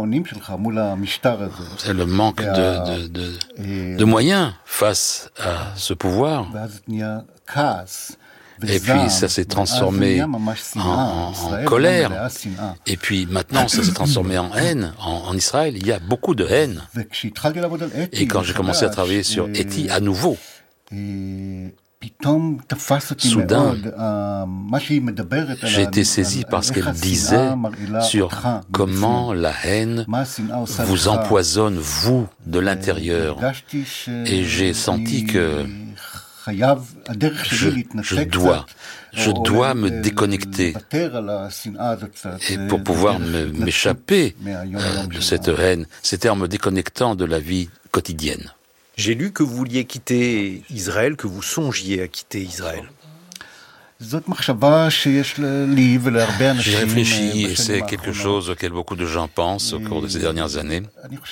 c'est le manque de moyens face à ce pouvoir. Et puis ça s'est transformé en colère. Et puis maintenant ça s'est transformé en haine. En Israël, il y a beaucoup de haine. Et quand j'ai commencé à travailler sur Eti à nouveau, soudain, j'ai été saisi par ce qu'elle disait sur comment la haine vous empoisonne, vous, de l'intérieur. Et j'ai senti que je dois me déconnecter et pour pouvoir m'échapper de cette haine. C'était en me déconnectant de la vie quotidienne. J'ai lu que vous vouliez quitter Israël, que vous songiez à quitter Israël. J'ai réfléchi et c'est quelque chose auquel beaucoup de gens pensent au cours de ces dernières années.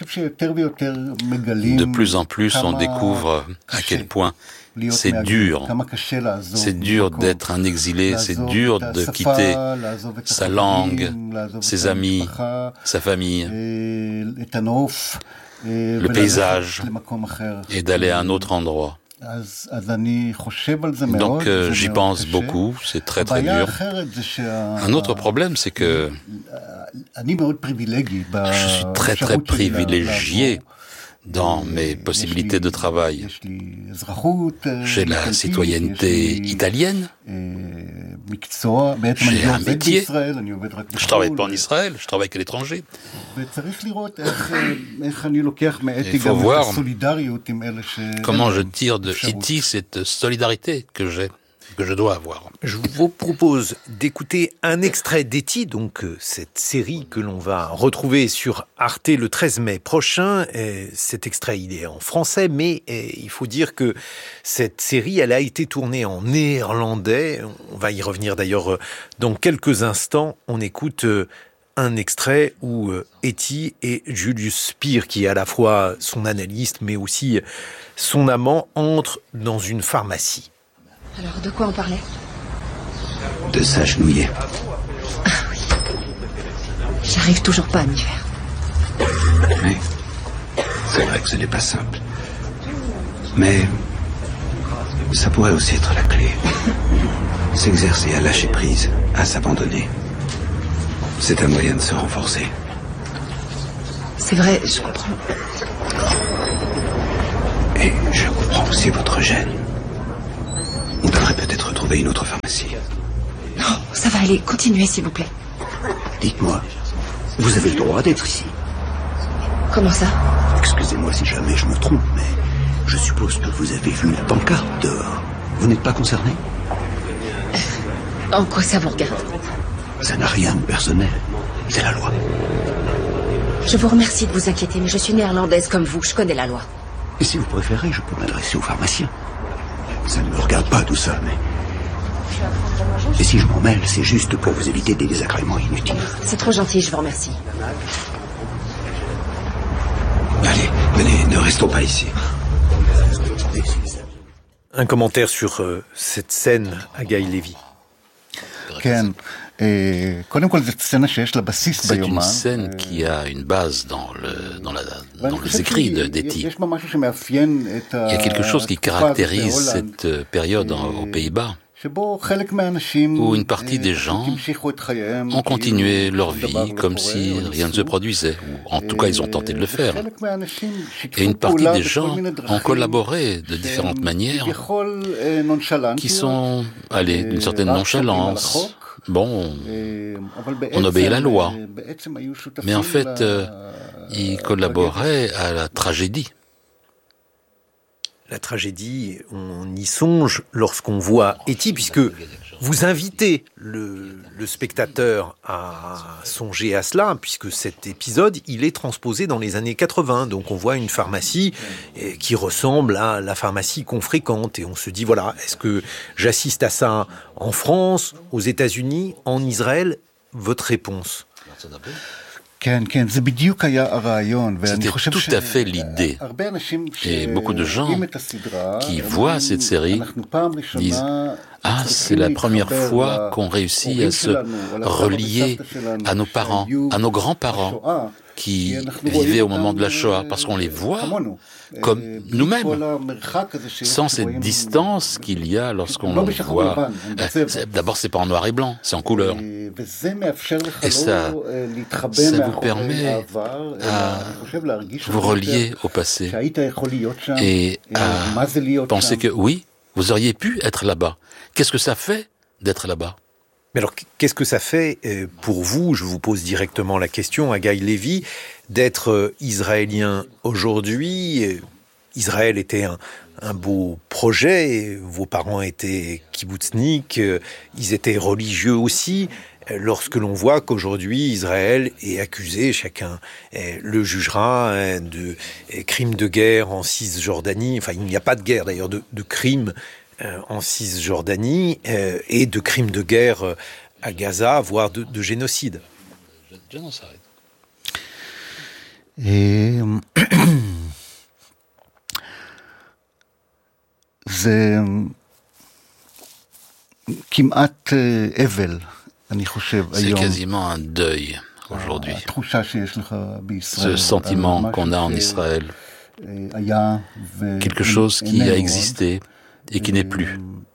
De plus en plus, on découvre à quel point c'est dur. C'est dur d'être un exilé, c'est dur de quitter sa langue, ses amis, sa famille, le paysage, et d'aller à un autre endroit. Donc j'y pense beaucoup, c'est très très dur. Un autre problème, c'est que je suis très très privilégié dans mes possibilités de travail. J'ai la citoyenneté italienne, j'ai un métier, je travaille pas en Israël, je travaille qu'à l'étranger. Il faut voir comment je tire de Eti cette solidarité que j'ai. que je dois avoir. Je vous propose d'écouter un extrait d'Etty, donc cette série que l'on va retrouver sur Arte le 13 mai prochain. Cet extrait, il est en français, mais il faut dire que cette série, elle a été tournée en néerlandais. On va y revenir d'ailleurs dans quelques instants. On écoute un extrait où Etty et Julius Spier, qui est à la fois son analyste, mais aussi son amant, entrent dans une pharmacie. Alors, de quoi on parlait? De s'agenouiller. Ah oui. J'arrive toujours pas à m'y faire. Oui. C'est vrai que ce n'est pas simple. Mais ça pourrait aussi être la clé. S'exercer à lâcher prise, à s'abandonner. C'est un moyen de se renforcer. C'est vrai, je comprends. Et je comprends aussi votre gêne. On devrait peut-être trouver une autre pharmacie. Non, ça va aller. Continuez, s'il vous plaît. Dites-moi, vous avez le droit d'être ici? Comment ça? Excusez-moi si jamais je me trompe, mais je suppose que vous avez vu la pancarte dehors. Vous n'êtes pas concerné? En quoi ça vous regarde? Ça n'a rien de personnel. C'est la loi. Je vous remercie de vous inquiéter, mais je suis néerlandaise comme vous. Je connais la loi. Et si vous préférez, je peux m'adresser au pharmacien. Ça ne me regarde pas tout ça, mais... Et si je m'en mêle, c'est juste pour vous éviter des désagréments inutiles. C'est trop gentil, je vous remercie. Allez, venez, ne restons pas ici. Un commentaire sur cette scène à Guy Lévy. C'est une scène qui a une base dans les écrits d'Etty. Il y a quelque chose qui caractérise cette période aux Pays-Bas, où une partie des gens ont continué leur vie comme si rien ne se produisait, ou en tout cas ils ont tenté de le faire. Et une partie des gens ont collaboré de différentes manières, qui sont allés d'une certaine nonchalance. Bon, on obéit à la loi, mais en fait, ils collaboraient à la tragédie. La tragédie, on y songe lorsqu'on voit Etty, puisque vous invitez le spectateur à songer à cela, puisque cet épisode, il est transposé dans les années 80. Donc on voit une pharmacie qui ressemble à la pharmacie qu'on fréquente. Et on se dit, voilà, est-ce que j'assiste à ça en France, aux États-Unis, en Israël? Votre réponse? C'était tout à fait l'idée. Et beaucoup de gens qui voient cette série disent « Ah, c'est la première fois qu'on réussit à se relier à nos parents, à nos grands-parents qui vivaient au moment de la Shoah, parce qu'on les voit comme nous-mêmes, sans cette distance qu'il y a lorsqu'on les voit. D'abord, c'est pas en noir et blanc, c'est en couleur. Et ça vous permet à vous relier au passé et à penser que oui, vous auriez pu être là-bas. Qu'est-ce que ça fait d'être là-bas? Mais alors, qu'est-ce que ça fait pour vous, je vous pose directement la question, à Guy Lévy, d'être israélien aujourd'hui? Israël était un beau projet, vos parents étaient kibbutzniks, ils étaient religieux aussi. Lorsque l'on voit qu'aujourd'hui Israël est accusé, chacun le jugera, de crimes de guerre en Cisjordanie, enfin il n'y a pas de guerre d'ailleurs, de crimes en Cisjordanie et de crimes de guerre à Gaza, voire de génocide. זה כמעט אבל, אני חושב, היום. C'est quasiment un deuil aujourd'hui. Ce sentiment qu'on a en Israël, quelque chose qui a existé et qui n'est plus.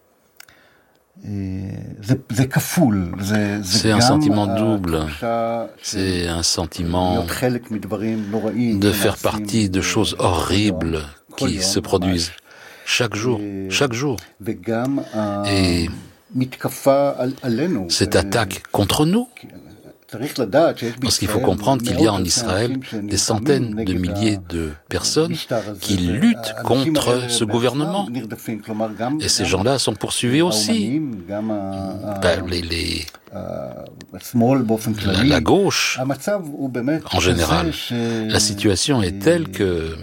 C'est un sentiment double. C'est un sentiment de faire partie de choses horribles qui se produisent chaque jour. Et cette attaque contre nous, Parce qu'il faut comprendre qu'il y a en Israël des centaines de milliers de personnes qui luttent contre ce gouvernement. Et ces gens-là sont poursuivis aussi. La gauche, en général, la situation est telle que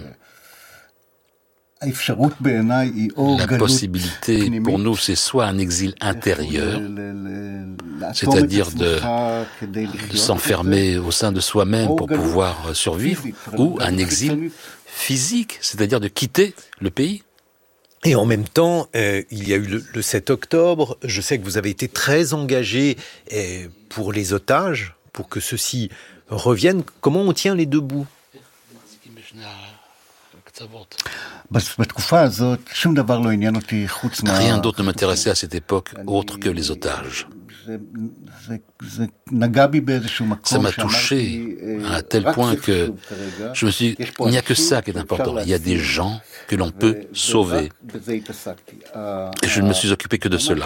la possibilité pour nous, c'est soit un exil intérieur, c'est-à-dire de s'enfermer au sein de soi-même pour pouvoir survivre, ou un exil physique, c'est-à-dire de quitter le pays. Et en même temps, il y a eu le 7 octobre. Je sais que vous avez été très engagé pour les otages, pour que ceux-ci reviennent. Comment on tient les deux bouts ? Rien d'autre ne m'intéressait à cette époque autre que les otages. Ça m'a touché à tel point que je me suis dit, il n'y a que ça qui est important. Il y a des gens que l'on peut sauver. Et je ne me suis occupé que de cela.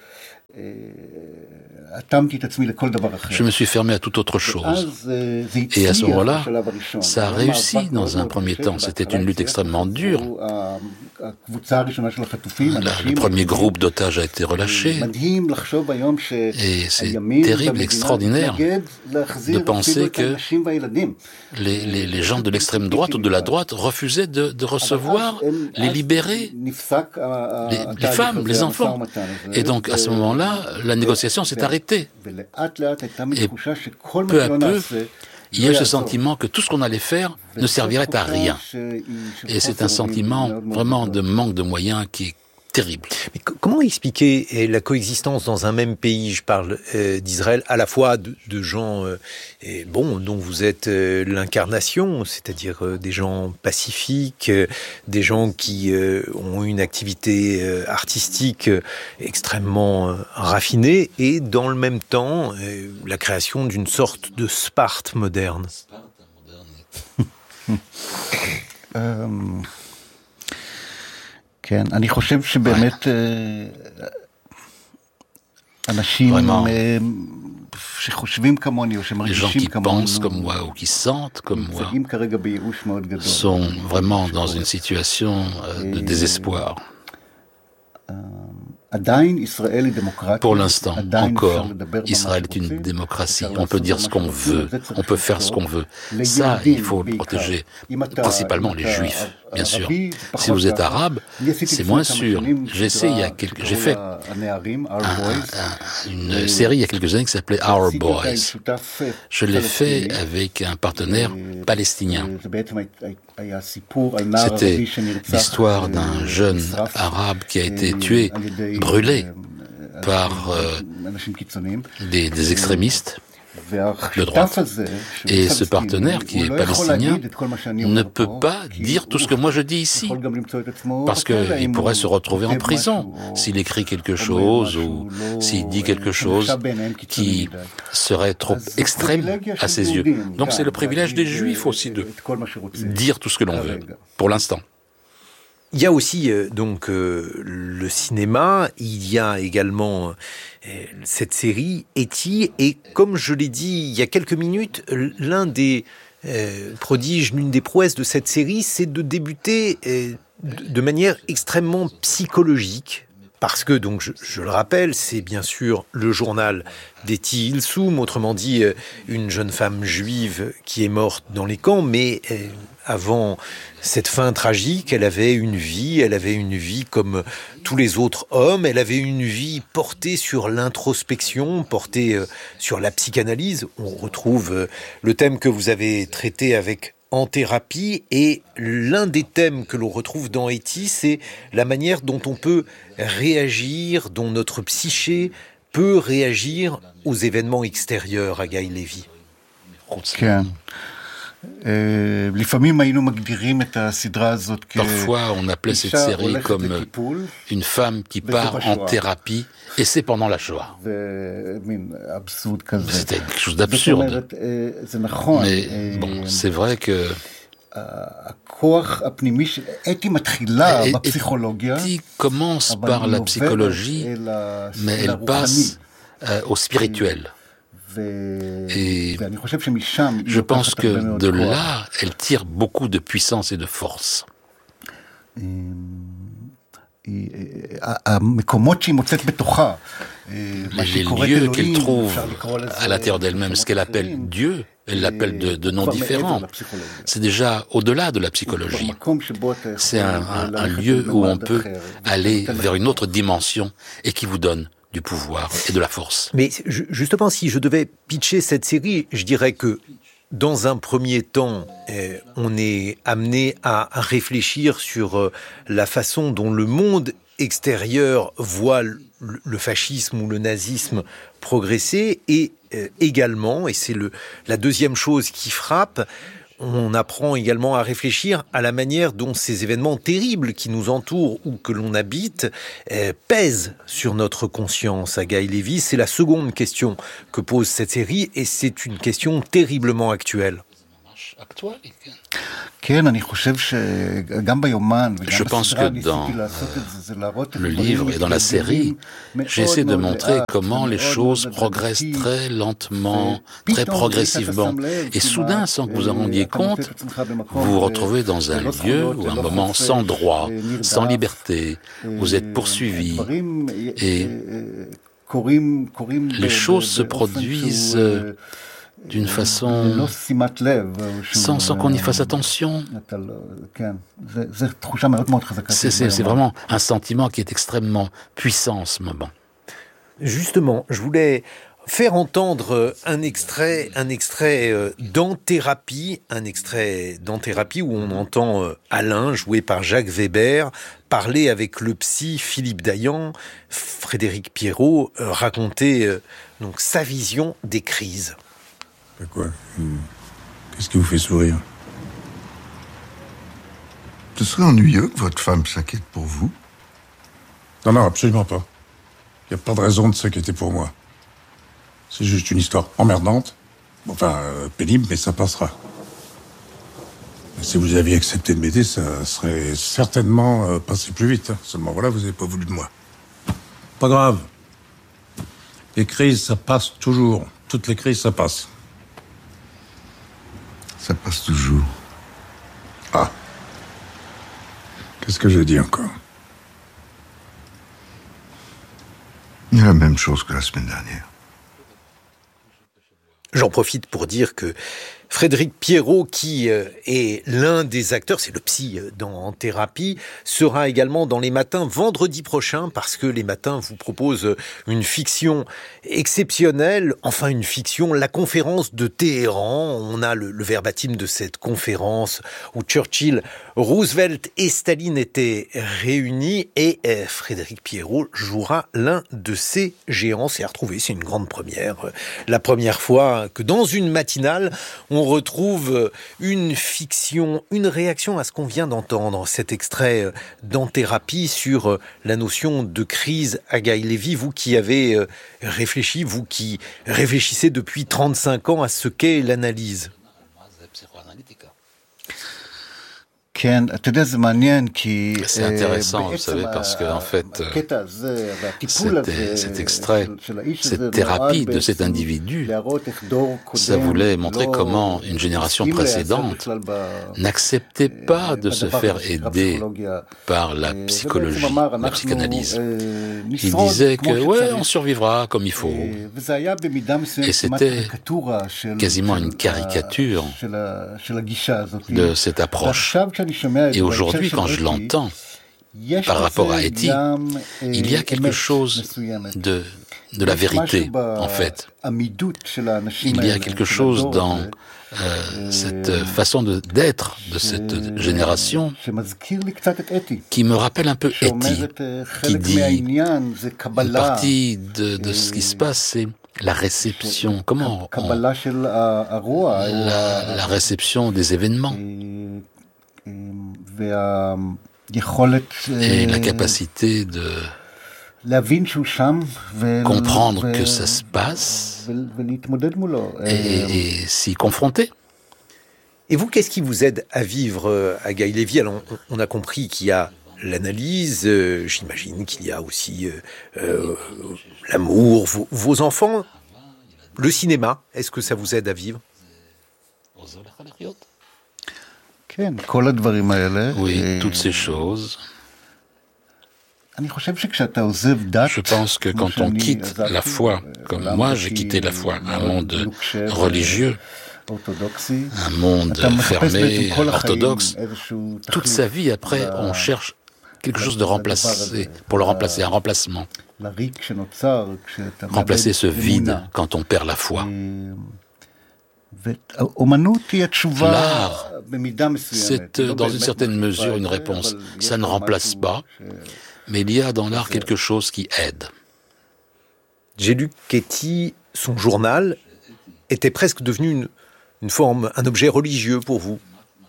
Je me suis fermé à toute autre chose. Et à ce moment-là, ça a réussi dans un premier temps. C'était une lutte extrêmement dure. Le premier groupe d'otages a été relâché. Et c'est terrible, extraordinaire de penser que les gens de l'extrême droite ou de la droite refusaient de recevoir les libérés, les femmes, les enfants. Et donc, à ce moment-là, la négociation s'est arrêtée. Et peu à peu, il y a eu ce sentiment que tout ce qu'on allait faire ne servirait à rien. Et c'est un sentiment vraiment de manque de moyens qui est terrible. Mais comment expliquer la coexistence dans un même pays, je parle d'Israël, à la fois de gens dont vous êtes l'incarnation, c'est-à-dire des gens pacifiques, des gens qui ont une activité artistique extrêmement raffinée, et dans le même temps, la création d'une sorte de Sparte moderne. Vraiment, les gens qui pensent comme moi ou qui sentent comme moi sont vraiment dans une situation de désespoir. Pour l'instant, encore, Israël est une démocratie. On peut dire ce qu'on veut, on peut faire ce qu'on veut. Ça, il faut le protéger, principalement les Juifs, bien sûr. Si vous êtes arabe, c'est moins sûr. J'ai fait une série il y a quelques années qui s'appelait Our Boys. Je l'ai fait avec un partenaire palestinien. C'était l'histoire d'un jeune arabe qui a été tué, brûlé par des extrémistes de droite. Et ce partenaire, qui est palestinien, ne peut pas dire tout ce que moi je dis ici, parce qu'il pourrait se retrouver en prison s'il écrit quelque chose ou s'il dit quelque chose qui serait trop extrême à ses yeux. Donc c'est le privilège des Juifs aussi de dire tout ce que l'on veut, pour l'instant. Il y a aussi le cinéma, il y a également cette série Etty, et comme je l'ai dit il y a quelques minutes, l'un des prodiges, l'une des prouesses de cette série, c'est de débuter de manière extrêmement psychologique. Parce que, donc, je le rappelle, c'est bien sûr le journal d'Etty Ilsoum, autrement dit, une jeune femme juive qui est morte dans les camps, mais avant cette fin tragique, elle avait une vie comme tous les autres hommes, elle avait une vie portée sur l'introspection, portée sur la psychanalyse. On retrouve le thème que vous avez traité avec En thérapie, et l'un des thèmes que l'on retrouve dans Etty, c'est la manière dont on peut réagir, dont notre psyché peut réagir aux événements extérieurs à Guy Lévy. Parfois, on appelait cette série comme une femme qui part en thérapie, et c'est pendant la Shoah. C'était quelque chose d'absurde. Mais bon, c'est vrai que Etty commence par la psychologie, mais elle passe au spirituel. Et je pense que de là, elle tire beaucoup de puissance et de force. Les lieux qu'elle trouve à l'intérieur d'elle-même, ce qu'elle appelle Dieu, elle l'appelle de noms différents. C'est déjà au-delà de la psychologie. C'est un lieu où on peut aller vers une autre dimension et qui vous donne du pouvoir et de la force. Mais justement, si je devais pitcher cette série, je dirais que dans un premier temps, on est amené à réfléchir sur la façon dont le monde extérieur voit le fascisme ou le nazisme progresser et également, et c'est la deuxième chose qui frappe, on apprend également à réfléchir à la manière dont ces événements terribles qui nous entourent ou que l'on habite pèsent sur notre conscience. Agaï Lévy, c'est la seconde question que pose cette série et c'est une question terriblement actuelle. Je pense que dans le livre et dans la série, j'essaie de montrer comment les choses progressent très lentement, très progressivement. Et soudain, sans que vous en rendiez compte, vous vous retrouvez dans un lieu ou un moment sans droit, sans liberté. Vous êtes poursuivi et les choses se produisent d'une façon sans qu'on y fasse attention. C'est vraiment un sentiment qui est extrêmement puissant en ce moment. Justement, je voulais faire entendre un extrait d'En-Thérapie, où on entend Alain, joué par Jacques Weber, parler avec le psy Philippe Dayan, Frédéric Pierrot, raconter donc sa vision des crises. Quoi ? Qu'est-ce qui vous fait sourire ? Ce serait ennuyeux que votre femme s'inquiète pour vous ? Non, absolument pas. Il n'y a pas de raison de s'inquiéter pour moi. C'est juste une histoire emmerdante. Enfin, pénible, mais ça passera. Si vous aviez accepté de m'aider, ça serait certainement passé plus vite. Seulement voilà, vous n'avez pas voulu de moi. Pas grave. Les crises, ça passe toujours. Toutes les crises, ça passe. Ça passe toujours. Ah. Qu'est-ce que j'ai dit encore ? La même chose que la semaine dernière. J'en profite pour dire que Frédéric Pierrot, qui est l'un des acteurs, c'est le psy En Thérapie, sera également dans Les Matins vendredi prochain, parce que Les Matins vous propose une fiction exceptionnelle, enfin une fiction, la conférence de Téhéran. On a le verbatim de cette conférence où Churchill, Roosevelt et Staline étaient réunis et Frédéric Pierrot jouera l'un de ces géants. C'est à retrouver, c'est une grande première. La première fois que dans une matinale, on retrouve une fiction, une réaction à ce qu'on vient d'entendre, cet extrait d'En Thérapie sur la notion de crise. Agaï Lévy, vous qui avez réfléchi, vous qui réfléchissez depuis 35 ans à ce qu'est l'analyse. C'est intéressant, vous savez, parce que en fait, cet extrait, cette thérapie de cet individu, ça voulait montrer comment une génération précédente n'acceptait pas de se faire aider par la psychologie, la psychanalyse. Il disait que ouais, on survivra comme il faut. Et c'était quasiment une caricature de cette approche. Et aujourd'hui, quand je l'entends, par rapport à Etty, il y a quelque chose de la vérité, en fait. Il y a quelque chose dans cette façon d'être de cette génération qui me rappelle un peu Etty, qui dit une partie de ce qui se passe, c'est la réception. Comment la réception des événements. Et la capacité de comprendre que ça se passe et s'y confronter. Et vous, qu'est-ce qui vous aide à vivre, Agaï Lévy ? Alors, on a compris qu'il y a l'analyse, j'imagine qu'il y a aussi l'amour, vos enfants. Le cinéma, est-ce que ça vous aide à vivre? Oui, toutes ces choses. Je pense que quand on quitte la foi, comme moi j'ai quitté la foi, un monde religieux, un monde fermé, orthodoxe, toute sa vie après on cherche quelque chose de remplacé, pour le remplacer, un remplacement. Remplacer ce vide quand on perd la foi. L'art, c'est dans une certaine mesure une réponse. Ça ne remplace pas, mais il y a dans l'art quelque chose qui aide. J'ai lu qu'Etty, son journal, était presque devenu une forme, un objet religieux pour vous.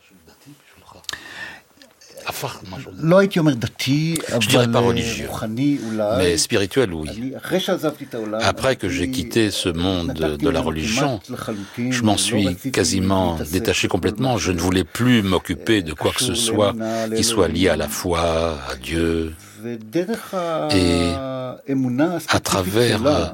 Je dirais pas religieux, mais spirituel, oui. Après que j'ai quitté ce monde de la religion, je m'en suis quasiment détaché complètement. Je ne voulais plus m'occuper de quoi que ce soit qui soit lié à la foi, à Dieu. Et à travers